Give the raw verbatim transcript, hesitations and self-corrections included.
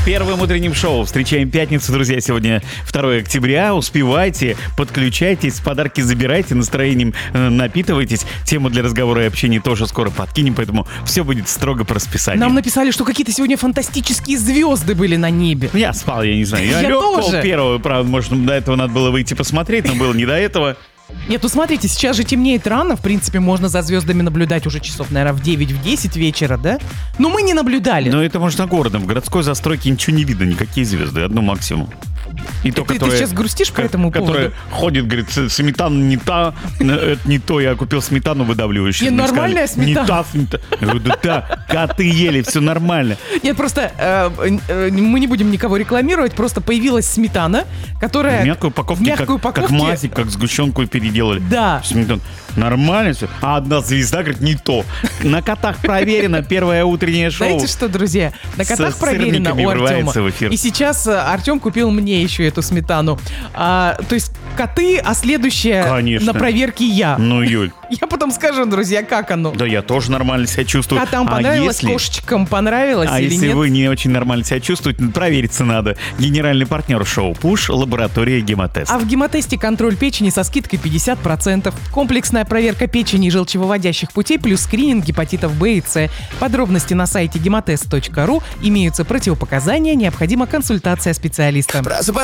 Первым утренним шоу встречаем пятницу, друзья. Сегодня второе октября. Успевайте, подключайтесь, подарки забирайте, настроением э, напитывайтесь. Тему для разговора и общения тоже скоро подкинем, поэтому все будет строго по расписанию. Нам написали, что какие-то сегодня фантастические звезды были на небе. Я спал, я не знаю. Я, Я лег тоже. пол первого, правда, может, до этого надо было выйти посмотреть, но было не до этого. Нет, ну смотрите, сейчас же темнеет рано, в принципе, можно за звездами наблюдать уже часов, наверное, в девять-десять вечера, да? Но мы не наблюдали. Но это можно городом. В городской застройке ничего не видно, никакие звезды, одну максимум. И то, ты, которое, ты сейчас грустишь по этому которая поводу? ходит, говорит, сметана не та, это не то, я купил сметану выдавливающую. Не, Мне нормальная сказали, сметана. Не та сметана. Я говорю, да, да, коты ели, все нормально. Нет, просто э, э, мы не будем никого рекламировать, просто появилась сметана, которая... В мягкой упаковке, в мягкой как, упаковке. как мазик, как сгущенку переделали. Да. Сметана. Нормально все. А одна звезда, говорит, не то. На котах проверено, первое утреннее шоу. Знаете что, друзья, на котах С проверено сырниками у врывается Артема. в эфир. И сейчас э, Артем купил мне еще эту сметану. А, то есть коты, а следующее Конечно. на проверке я. Ну, Юль, Я потом скажу, друзья, как оно. да я тоже нормально себя чувствую. Котам А понравилось, если- кошечкам понравилось А или если нет? вы не очень нормально себя чувствуете, ну, провериться надо. Генеральный партнер шоу «Пуш», лаборатория «Гемотест». А в гемотесте контроль печени со скидкой пятьдесят процентов. Комплексная проверка печени и желчевыводящих путей плюс скрининг гепатитов Б и С. Подробности на сайте гемотест точка ру. Имеются противопоказания, необходима консультация специалиста.